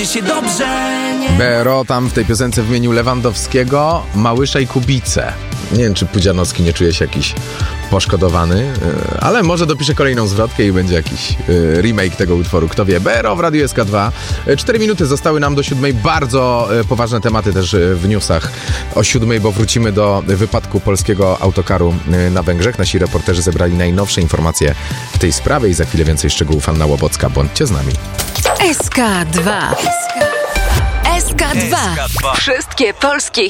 się dobrze, nie? BRO tam w tej piosence wymienił Lewandowskiego, Małysza i Kubicę. Nie wiem, czy Pudzianowski nie czuje się jakiś poszkodowany, ale może dopisze kolejną zwrotkę i będzie jakiś remake tego utworu. Kto wie. BRO w Radiu SK2. 4 minuty zostały nam do 7. Bardzo poważne tematy też w newsach o 7, bo wrócimy do wypadku polskiego autokaru na Węgrzech. Nasi reporterzy zebrali najnowsze informacje w tej sprawie i za chwilę więcej szczegółów. Anna Łobocka. Bądźcie z nami. SK2. SK2. Wszystkie polskie